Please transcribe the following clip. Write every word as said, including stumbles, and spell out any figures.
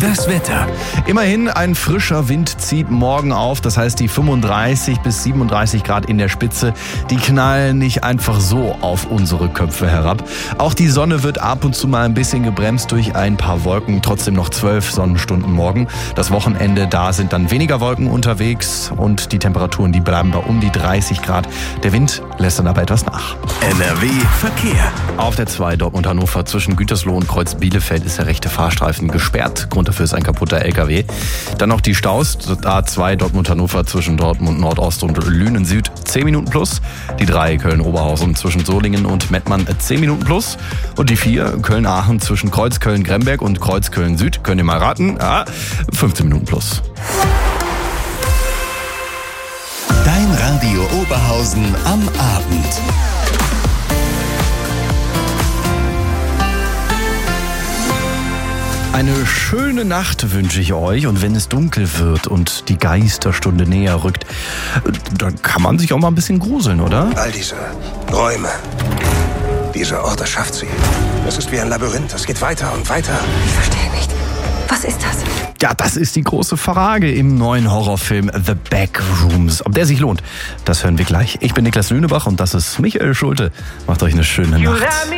Das Wetter. Immerhin ein frischer Wind zieht morgen auf. Das heißt, die fünfunddreißig bis siebenunddreißig Grad in der Spitze, die knallen nicht einfach so auf unsere Köpfe herab. Auch die Sonne wird ab und zu mal ein bisschen gebremst durch ein paar Wolken. Trotzdem noch zwölf Sonnenstunden morgen. Das Wochenende, da sind dann weniger Wolken unterwegs und die Temperaturen, die bleiben bei um die dreißig Grad. Der Wind lässt dann aber etwas nach. N R W Verkehr. Auf der zwei Dortmund-Hannover zwischen Gütersloh und Kreuz Bielefeld ist der rechte Fahrstreifen gesperrt. Grund dafür ist ein kaputter L K W. Dann noch die Staus. A zwei Dortmund-Hannover zwischen Dortmund Nordost und Lünen Süd zehn Minuten plus. Die drei Köln-Oberhausen zwischen Solingen und Mettmann zehn Minuten plus. Und die vier Köln-Aachen zwischen Kreuz-Köln-Gremberg und Kreuz-Köln-Süd. Könnt ihr mal raten? Ah, fünfzehn Minuten plus. Dein Radio Oberhausen am Abend. Eine schöne Nacht wünsche ich euch, und wenn es dunkel wird und die Geisterstunde näher rückt, dann kann man sich auch mal ein bisschen gruseln, oder? All diese Räume, dieser Ort erschafft sie. Es ist wie ein Labyrinth, es geht weiter und weiter. Ich verstehe nicht. Was ist das? Ja, das ist die große Frage im neuen Horrorfilm The Backrooms. Ob der sich lohnt, das hören wir gleich. Ich bin Niklas Lünebach und das ist Michael Schulte. Macht euch eine schöne Nacht.